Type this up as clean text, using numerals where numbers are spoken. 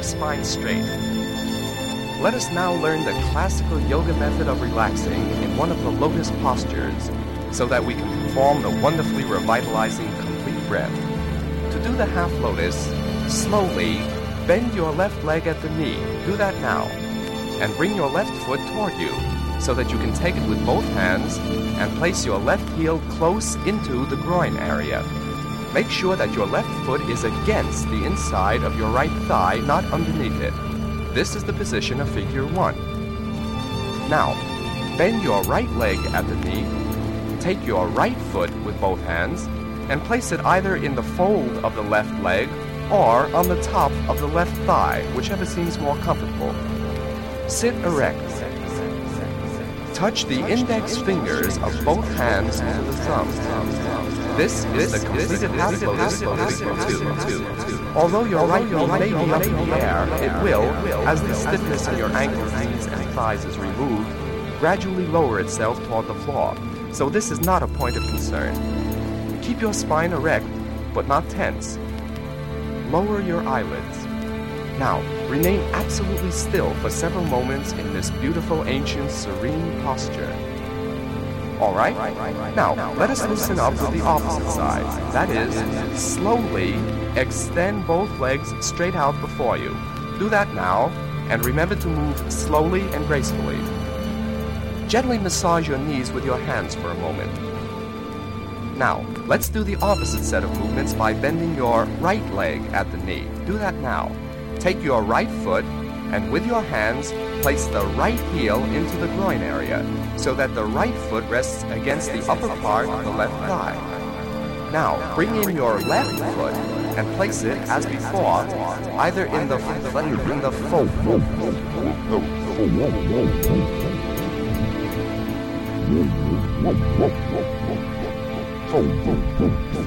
spine straight. Let us now learn the classical yoga method of relaxing in one of the lotus postures so that we can perform the wonderfully revitalizing complete breath. To do the half lotus, slowly bend your left leg at the knee. Do that now. And bring your left foot toward you so that you can take it with both hands and place your left heel close into the groin area. Make sure that your left foot is against the inside of your right thigh, not underneath it. This is the position of figure 1. Now, bend your right leg at the knee, take your right foot with both hands, and place it either in the fold of the left leg or on the top of the left thigh, whichever seems more comfortable. Sit erect. Touch the index fingers of both hands to the thumb. This is the completed half lotus for figure 2. Although your right knee may be up in the air, it will, as the stiffness in your ankles, knees, and thighs is removed, gradually lower itself toward the floor. So this is not a point of concern. Keep your spine erect, but not tense. Lower your eyelids. Now, remain absolutely still for several moments in this beautiful, ancient, serene posture. All right? Now, let us loosen up with the opposite side. That is, slowly extend both legs straight out before you. Do that now, and remember to move slowly and gracefully. Gently massage your knees with your hands for a moment. Now, let's do the opposite set of movements by bending your right leg at the knee. Do that now. Take your right foot and with your hands, place the right heel into the groin area so that the right foot rests against the upper part of the left thigh. Now, bring in your left foot and place it as before, either in the fold.